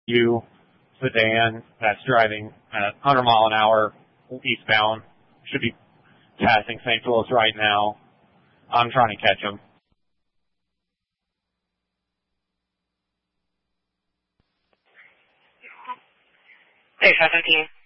you sedan that's driving at 100 mile an hour eastbound. Should be passing St. Louis right now. I'm trying to catch him. Hey, 17.